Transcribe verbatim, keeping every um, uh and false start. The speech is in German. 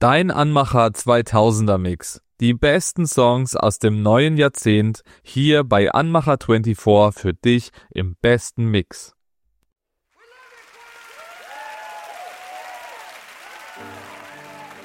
Dein Anmacher zweitausender Mix. Die besten Songs aus dem neuen Jahrzehnt hier bei Anmacher vierundzwanzig für dich im besten Mix.